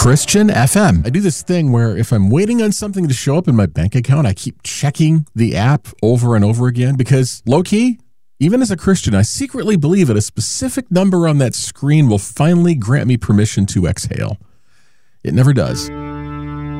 Christian FM. I do this thing where if I'm waiting on something to show up in my bank account, I keep checking the app over and over again because low-key, even as a Christian, I secretly believe that a specific number on that screen will finally grant me permission to exhale. It never does.